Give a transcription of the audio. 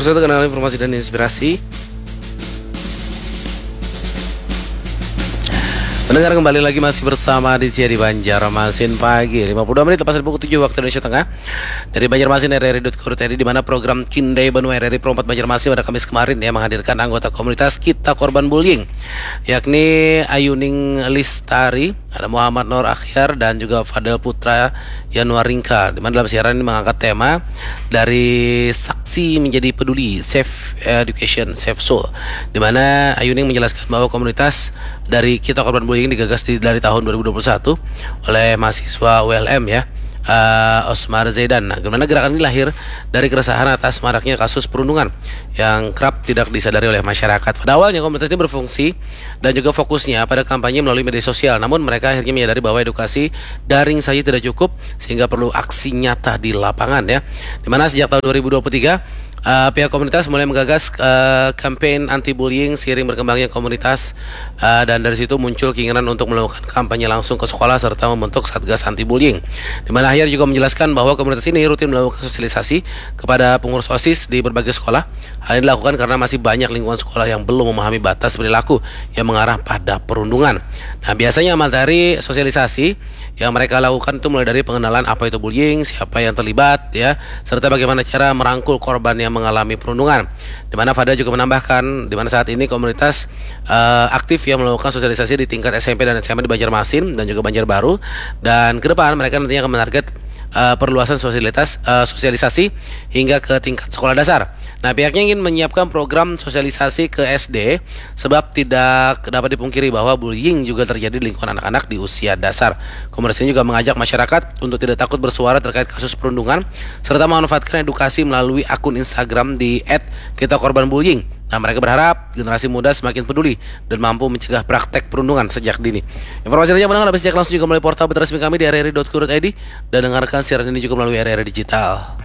Persentuh kenal informasi dan inspirasi. Mendengar kembali lagi masih bersama Aditya di Banjarmasin Pagi 52 menit lepas dari pukul 7 waktu Indonesia Tengah. Dari Banjarmasin RRI.co.id, di mana program Kindai Benua RRI Pro 4 Banjarmasin pada Kamis kemarin ya menghadirkan anggota komunitas Kita Korban Bullying, yakni Ayuning Listari, ada Muhammad Nur Akhyar dan juga Fadel Putra Yanuaringka, di mana dalam siaran ini mengangkat tema dari saksi menjadi peduli, Safe Education, Safe Soul, di mana Ayuning menjelaskan bahwa komunitas dari Kita Korban Bullying digagas dari tahun 2021 oleh mahasiswa ULM ya, Osmar Zaidan. Nah, gimana gerakan ini lahir dari keresahan atas maraknya kasus perundungan yang kerap tidak disadari oleh masyarakat. Pada awalnya komunitas ini berfungsi dan juga fokusnya pada kampanye melalui media sosial. Namun mereka akhirnya menyadari bahwa edukasi daring saja tidak cukup, sehingga perlu aksi nyata di lapangan ya. Dimana sejak tahun 2023 pihak komunitas mulai menggagas campaign anti-bullying seiring berkembangnya komunitas, dan dari situ muncul keinginan untuk melakukan kampanye langsung ke sekolah serta membentuk satgas anti-bullying. Di mana Akhyar juga menjelaskan bahwa komunitas ini rutin melakukan sosialisasi kepada pengurus OSIS di berbagai sekolah. Hal ini dilakukan karena masih banyak lingkungan sekolah yang belum memahami batas perilaku yang mengarah pada perundungan. Nah, biasanya materi sosialisasi yang mereka lakukan itu mulai dari pengenalan apa itu bullying, siapa yang terlibat ya, serta bagaimana cara merangkul korban yang mengalami perundungan. Di mana Fadel juga menambahkan, di mana saat ini komunitas aktif yang melakukan sosialisasi di tingkat SMP dan SMA di Banjarmasin dan juga Banjarbaru, dan ke depan mereka nantinya akan menarget perluasan sosialisasi hingga ke tingkat sekolah dasar. Nah, pihaknya ingin menyiapkan program sosialisasi ke SD, sebab tidak dapat dipungkiri bahwa bullying juga terjadi di lingkungan anak-anak di usia dasar. Komunitas ini juga mengajak masyarakat untuk tidak takut bersuara terkait kasus perundungan, serta memanfaatkan edukasi melalui akun Instagram di @kitakorbanbullying. Nah, mereka berharap generasi muda semakin peduli dan mampu mencegah praktek perundungan sejak dini. Informasi lainnya mendengar dapat sejak langsung juga melalui portal resmi kami di rri.co.id, dan dengarkan siaran ini juga melalui RRI Digital.